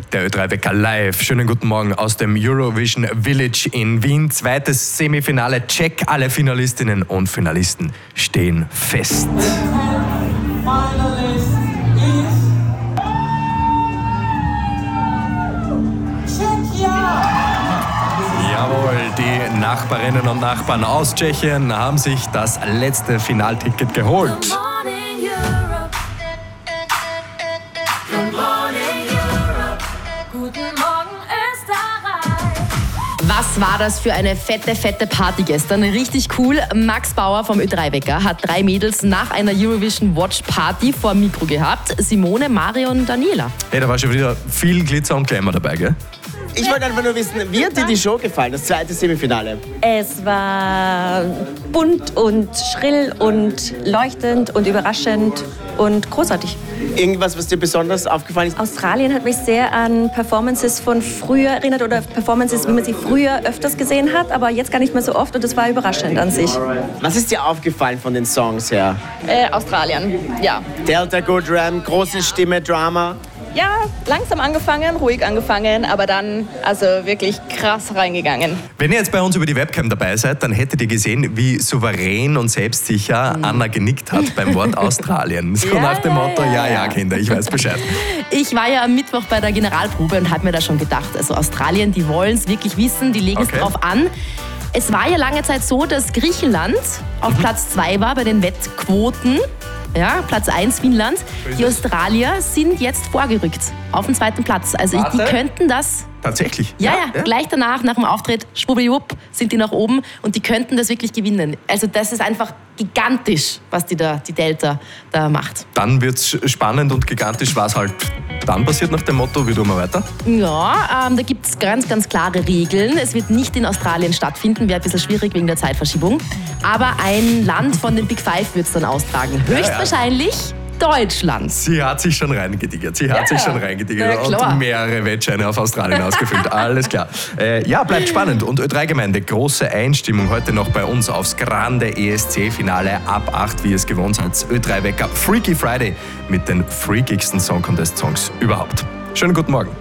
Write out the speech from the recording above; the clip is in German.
Der Ö3-Wecker live. Schönen guten Morgen aus dem Eurovision Village in Wien. Zweites Semifinale. Check, alle Finalistinnen und Finalisten stehen fest. Jawohl, die Nachbarinnen und Nachbarn aus Tschechien haben sich das letzte Finalticket geholt. Was war das für eine fette Party gestern? Richtig cool. Max Bauer vom Ö3-Wecker hat 3 Mädels nach einer Eurovision Watch Party vor dem Mikro gehabt. Simone, Mario und Daniela. Hey, da war schon wieder viel Glitzer und Glamour dabei, gell? Ich wollte einfach nur wissen, wie hat dir die Show gefallen, das zweite Semifinale? Es war bunt und schrill und leuchtend und überraschend und großartig. Irgendwas, was dir besonders aufgefallen ist? Australien hat mich sehr an Performances von früher erinnert oder Performances, wie man sie früher öfters gesehen hat, aber jetzt gar nicht mehr so oft und das war überraschend an sich. Was ist dir aufgefallen von den Songs her? Australien, ja. Delta Good Ram, große Stimme, Drama. Ja, langsam angefangen, ruhig angefangen, aber dann also wirklich krass reingegangen. Wenn ihr jetzt bei uns über die Webcam dabei seid, dann hättet ihr gesehen, wie souverän und selbstsicher Anna genickt hat beim Wort Australien. So Ja, nach dem ja, Motto, ja, Kinder, ich weiß Bescheid. Ich war ja am Mittwoch bei der Generalprobe und habe mir da schon gedacht, also Australien, die wollen es wirklich wissen, die legen es drauf an. Es war ja lange Zeit so, dass Griechenland auf Platz 2 war bei den Wettquoten. Ja, Platz 1 Finnland. Die Australier sind jetzt vorgerückt auf den 2. Platz. Also die könnten das... Tatsächlich? Ja, gleich danach, nach dem Auftritt, schwuppdiwupp, sind die nach oben und die könnten das wirklich gewinnen. Also das ist einfach gigantisch, was die Delta da macht. Dann wird's spannend und gigantisch, was halt dann passiert nach dem Motto, wie tun wir weiter? Ja, da gibt es ganz klare Regeln. Es wird nicht in Australien stattfinden, wäre ein bisschen schwierig wegen der Zeitverschiebung. Aber ein Land von den Big Five wird es dann austragen. Höchstwahrscheinlich Deutschland. Sie hat sich schon reingedigert. Und mehrere Wettscheine auf Australien ausgefüllt. Alles klar. Ja, bleibt spannend. Und Ö3-Gemeinde, große Einstimmung heute noch bei uns aufs Grande ESC-Finale ab 8, wie ihr es gewohnt seid. Ö3-Wecker Freaky Friday mit den freakigsten Song Contest-Songs überhaupt. Schönen guten Morgen.